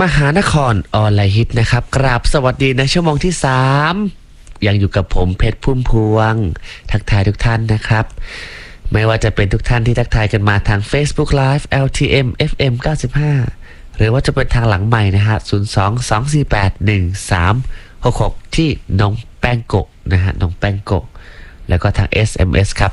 มหานครออนไลน์ฮิตนะครับกราบสวัสดีในชั่วโมงที่3ยังอยู่กับผมเพชรพุ่มพวงทักทายทุกท่านนะครับไม่ว่าจะเป็นทุกท่านที่ทักทายกันมาทาง Facebook Live LTM FM 95หรือว่าจะเป็นทางหลังใหม่นะฮะ02-248-1366ที่น้องแป้งโกะนะฮะน้องแป้งโกะแล้วก็ทาง SMS ครับ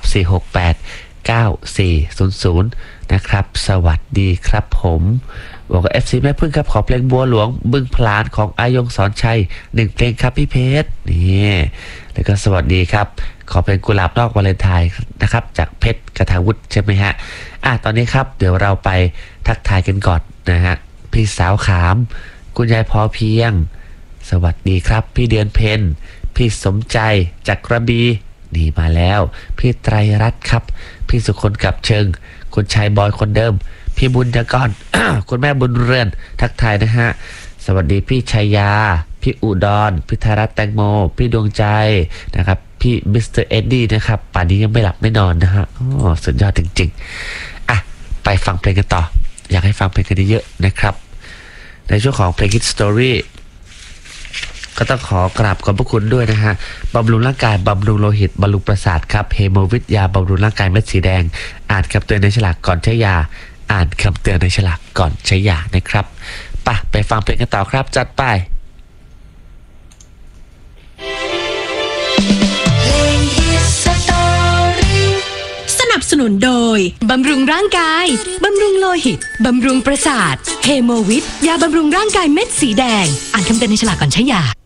4689400นะครับสวัสดีครับผมบอกว่า FC แม่พึ่งครับขอเพลงบัวหลวงบึงพลานของอายงสอนชัย1เพลงครับพี่เพชรนี่แล้วก็สวัสดีครับขอเพลงกุหลาบนอกวาเลนไทน์นะครับจากเพชรกทาวุฒิใช่ไหมฮะตอนนี้ครับเดี๋ยวเราไปทักทายกันก่อนนะฮะพี่สาวขามคุณยายพอเพียงสวัสดีครับพี่เดือนเพ็ญพี่สมใจจากกระบี่นี่มาแล้วพี่ไตรรัตน์ครับพี่สุคนกับเชิงคุณชายบอยคนเดิมพี่บุญยกร คุณแม่บุญเรือนทักทายนะฮะสวัสดีพี่ชัยยาพี่อุดรพี่ธารัตน์แตงโมพี่ดวงใจนะครับพี่มิสเตอร์เอ็ดดี้นะครับป่านนี้ยังไม่หลับไม่นอนนะฮะสุดยอดจริงๆไปฟังเพลงกันต่ออยากให้ฟังเพลงกันเยอะๆนะครับในช่วงของเพลง Hit Story ก็ต้องขอกราบขอบพระคุณด้วยนะฮะบำรุงร่างกายบำรุงโลหิตบำรุงประสาทครับเฮโมวิทยาบำรุงร่างกายเม็ดสีแดงอ่านคำเตือนในฉลากก่อนใช้ยาอ่านคำเตือนในฉลากก่อนใช้ยานะครับไปฟังเพลงกันต่อครับจัดไปสนับสนุนโดยบำรุงร่างกายบำรุงโลหิตบำรุงประสาทเฮโมวิทยาบำรุงร่างกายเม็ดสีแดงอ่านคำเตือนในฉลากก่อนใช้ยา